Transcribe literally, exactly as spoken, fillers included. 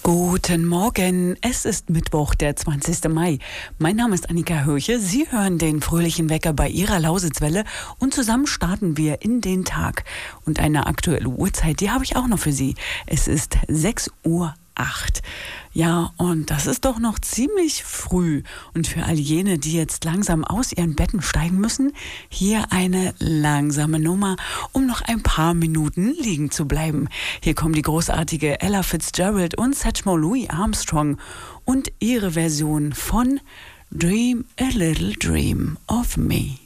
Guten Morgen, es ist Mittwoch, der zwanzigsten Mai. Mein Name ist Annika Höche, Sie hören den fröhlichen Wecker bei Ihrer Lausitzwelle und zusammen starten wir in den Tag. Und eine aktuelle Uhrzeit, die habe ich auch noch für Sie. Es ist sechs Uhr acht. Ja, und das ist doch noch ziemlich früh. Und für all jene, die jetzt langsam aus ihren Betten steigen müssen, hier eine langsame Nummer, um noch ein paar Minuten liegen zu bleiben. Hier kommen die großartige Ella Fitzgerald und Satchmo Louis Armstrong und ihre Version von Dream a Little Dream of Me.